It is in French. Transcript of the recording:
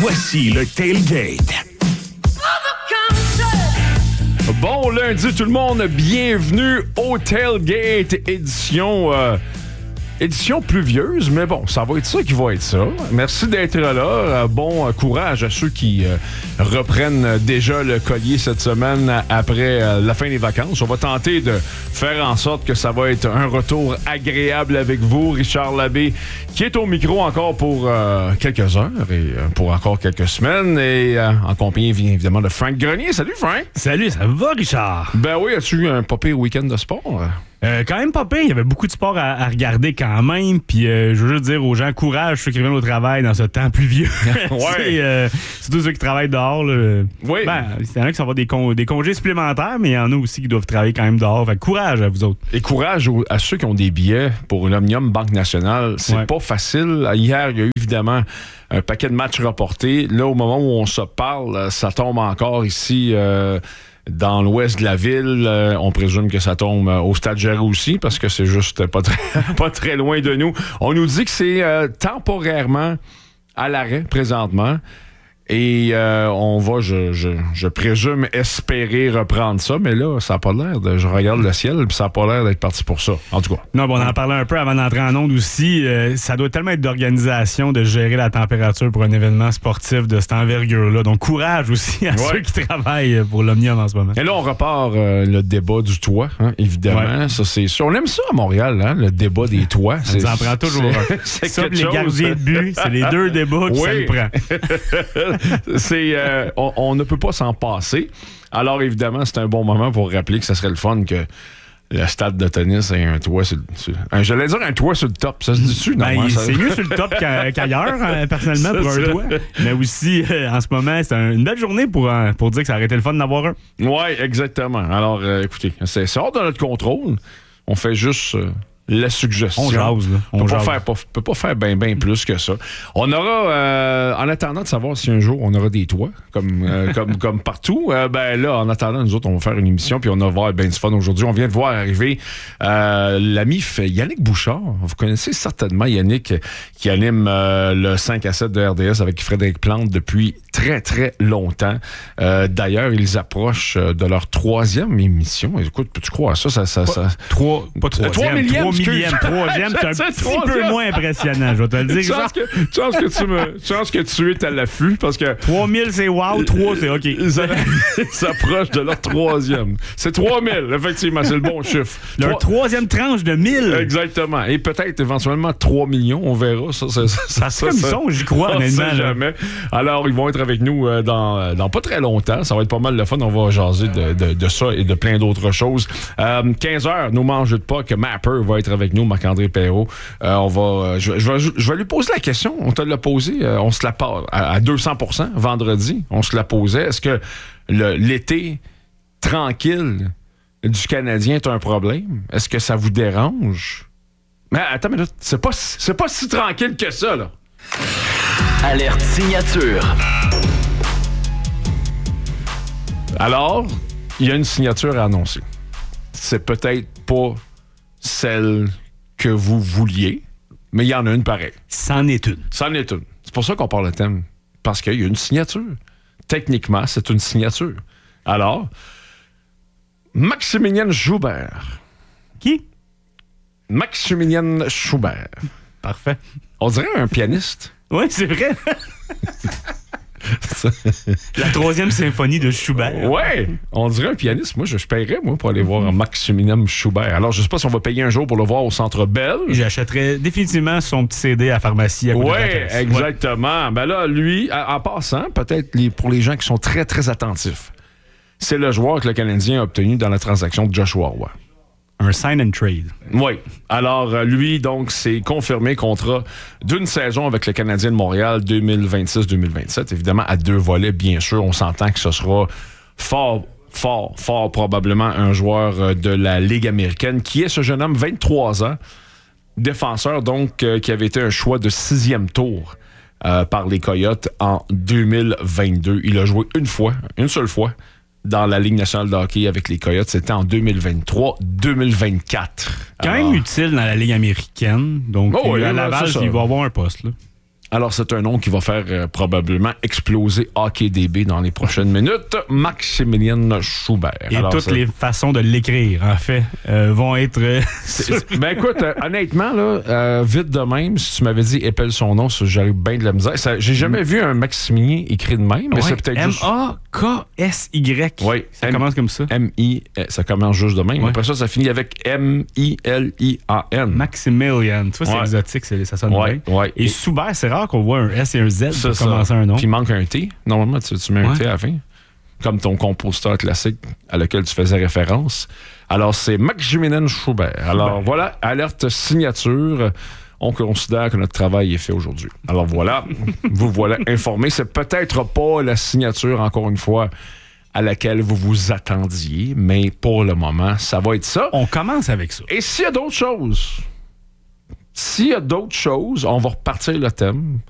Voici le Tailgate. Bon lundi tout le monde, bienvenue au Tailgate, édition pluvieuse, mais bon, ça va être ça qui va être ça. Merci d'être là. Bon courage à ceux qui reprennent déjà le collier cette semaine après la fin des vacances. On va tenter de faire en sorte que ça va être un retour agréable avec vous. Richard Labbé qui est au micro encore pour quelques heures et pour encore quelques semaines. Et en compagnie évidemment de Frank Grenier. Salut Frank! Salut, ça va Richard? Ben oui, as-tu eu un pas pire week-end de sport? Quand même pas pire, il y avait beaucoup de sport à regarder quand même. Puis je veux juste dire aux gens, courage ceux qui reviennent au travail dans ce temps pluvieux. Ouais. Surtout ceux qui travaillent dehors. Là. Oui. Ben, il y en a qui vont avoir des congés supplémentaires, mais il y en a aussi qui doivent travailler quand même dehors. Fait que courage à vous autres. Et courage à ceux qui ont des billets pour l'Omnium Banque Nationale. C'est pas facile. Hier, il y a eu évidemment un paquet de matchs reportés. Là, au moment où on se parle, ça tombe encore ici... dans l'ouest de la ville, on présume que ça tombe au Stade Géraud aussi, parce que c'est juste pas très loin de nous. On nous dit que c'est temporairement à l'arrêt présentement. Et on va, je présume, espérer reprendre ça, mais là, ça n'a pas l'air de... Je regarde le ciel, puis ça n'a pas l'air d'être parti pour ça, en tout cas. Non, bon, on en parlait un peu avant d'entrer en onde aussi. Ça doit tellement être d'organisation de gérer la température pour un événement sportif de cette envergure-là. Donc, courage aussi à ceux qui travaillent pour l'Omnium en ce moment. Et là, on repart le débat du toit, hein, évidemment. Ouais. Ça, c'est sûr. On aime ça à Montréal, hein, le débat des toits. Ça nous en prend toujours un. C'est ça, les gardiens de but, c'est les deux débats qui ça nous prend. On ne peut pas s'en passer. Alors, évidemment, c'est un bon moment pour rappeler que ça serait le fun que le stade de tennis ait un toit j'allais dire un toit sur le top. Ça se dit-tu? Non, c'est mieux sur le top qu'ailleurs, personnellement, pour un toit. Mais aussi, en ce moment, c'est une belle journée pour dire que ça aurait été le fun d'en avoir un. Oui, exactement. Alors, écoutez, c'est hors de notre contrôle. On fait juste... la suggestion. On jase, là. On peut pas faire bien plus que ça. On aura, en attendant de savoir si un jour on aura des toits, comme partout, ben là, en attendant, nous autres, on va faire une émission, puis on va avoir ben du fun aujourd'hui. On vient de voir arriver l'ami Yannick Bouchard. Vous connaissez certainement Yannick, qui anime le 5 à 7 de RDS avec Frédéric Plante depuis très, très longtemps. D'ailleurs, ils approchent de leur 3e émission. Écoute, peux-tu croire ça? Pas 3 millième. Troisième, c'est un petit peu moins impressionnant, je vais te le dire. Tu penses que tu es à l'affût parce que 3000 c'est wow, 3 c'est OK. Ils s'approchent de leur 3e. C'est 3000, effectivement, c'est le bon chiffre. Leur 3e tranche de 1000. Exactement. Et peut-être éventuellement 3 millions, on verra. Ça comme ils sont, j'y crois, honnêtement. Jamais. Alors, ils vont être avec nous dans pas très longtemps. Ça va être pas mal de fun. On va jaser de ça et de plein d'autres choses. 15h, nos mangeux de Pâques, Mapper va être avec nous, Marc-André Perrault. Je vais lui poser la question. On te l'a posé, on se la part à 200% vendredi. On se la posait. Est-ce que l'été tranquille du Canadien est un problème? Est-ce que ça vous dérange? Mais attends, mais là, c'est pas si tranquille que ça, là. Alerte signature. Alors, il y a une signature à annoncer. C'est peut-être pas celle que vous vouliez, mais il y en a une pareille. C'en est une. C'est pour ça qu'on parle de thème. Parce qu'il y a une signature. Techniquement, c'est une signature. Alors, Maximilien Schubert. Qui? Maximilien Schubert. Parfait. On dirait un pianiste. Oui, c'est vrai. La 3e symphonie de Schubert. Ouais, on dirait un pianiste. Moi, je paierais pour aller voir un Maximilien Schubert. Alors, je sais pas si on va payer un jour pour le voir au Centre Bell. J'achèterais définitivement son petit CD à la pharmacie. Oui, exactement. Ouais. Ben là, lui, en passant, peut-être pour les gens qui sont très, très attentifs, c'est le joueur que le Canadien a obtenu dans la transaction de Joshua Roy. Un sign and trade. Oui. Alors, lui, donc, c'est confirmé contrat d'une saison avec le Canadien de Montréal 2026-2027. Évidemment, à 2 volets, bien sûr. On s'entend que ce sera fort probablement un joueur de la Ligue américaine, qui est ce jeune homme, 23 ans, défenseur, donc, qui avait été un choix de 6e tour par les Coyotes en 2022. Il a joué une seule fois, dans la Ligue nationale de hockey avec les Coyotes. C'était en 2023-2024. Quand même utile dans la Ligue américaine. Donc, à la base, il va avoir un poste. Là. Alors, c'est un nom qui va faire probablement exploser HockeyDB dans les prochaines minutes. Maximilien Schubert. Et alors, toutes les façons de l'écrire, en fait, vont être... Ben écoute, honnêtement, là, vite de même, si tu m'avais dit épelle son nom, j'aurais bien de la misère. J'ai jamais vu un Maximilien écrit de même, mais c'est peut-être juste... M-A-K-S-Y. Oui. Ça commence comme ça. Ça commence juste de même. Après ça finit avec M-I-L-I-A-N. Maximilian. Tu vois, c'est exotique, ça sonne bien. Et Schubert, c'est rare qu'on voit un S et un Z pour commencer un nom. Puis il manque un T. Normalement, tu mets un T à la fin. Comme ton compositeur classique à lequel tu faisais référence. Alors, c'est Maximilien Schubert. Alors, voilà, alerte signature. On considère que notre travail est fait aujourd'hui. Alors, voilà, vous voilà informé. C'est peut-être pas la signature, encore une fois, à laquelle vous vous attendiez, mais pour le moment, ça va être ça. On commence avec ça. Et s'il y a d'autres choses, on va repartir le thème.